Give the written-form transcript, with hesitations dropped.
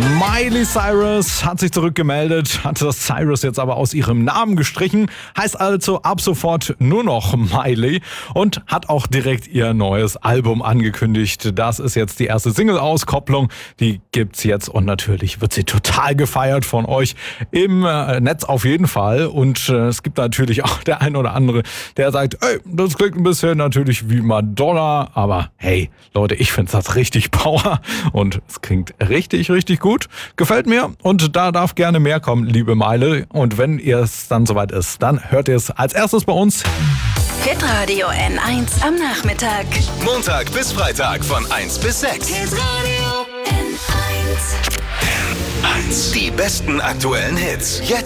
Miley Cyrus hat sich zurückgemeldet, hat das Cyrus jetzt aber aus ihrem Namen gestrichen, heißt also ab sofort nur noch Miley und hat auch direkt ihr neues Album angekündigt. Das ist jetzt die erste Single-Auskopplung, die gibt's jetzt und natürlich wird sie total gefeiert von euch im Netz auf jeden Fall und es gibt natürlich auch der ein oder andere, der sagt, ey, das klingt ein bisschen natürlich wie Madonna, aber hey, Leute, ich finde das richtig Power und es klingt richtig, richtig gut. Gefällt mir und da darf gerne mehr kommen, liebe Meile. Und wenn ihr es dann soweit ist, dann hört ihr es als erstes bei uns. Hitradio N1 am Nachmittag. Montag bis Freitag von 1 bis 6. Hitradio N1. Die besten aktuellen Hits. Jetzt